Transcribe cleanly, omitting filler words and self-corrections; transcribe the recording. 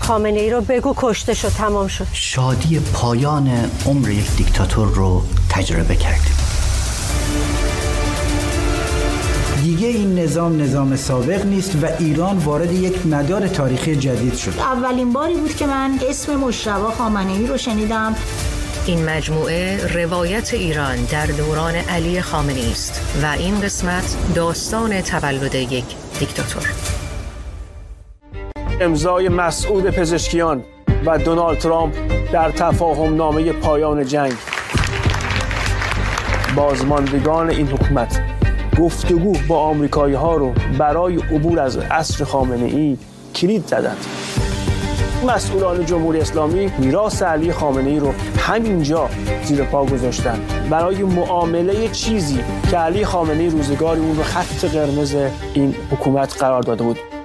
خامنه ای رو بگو کشته شد، تمام شد. شادی پایان عمر یک دیکتاتور رو تجربه کردیم. دیگه این نظام سابق نیست و ایران وارد یک مدار تاریخی جدید شد. اولین باری بود که من اسم مجتبی خامنه‌ای رو شنیدم. این مجموعه روایت ایران در دوران علی خامنه‌ای است و این قسمت داستان تولد یک دیکتاتور. امضای مسعود پزشکیان و دونالد ترامپ در تفاهم نامه پایان جنگ. بازماندگان این حکومت گفتگو با آمریکایی‌ها رو برای عبور از عصر خامنه‌ای کلید زدند. مسئولان جمهوری اسلامی میراث علی خامنه‌ای رو همینجا زیر پا گذاشتند برای معامله چیزی که علی خامنه‌ای روزگاری اون رو خط قرمز این حکومت قرار داده بود.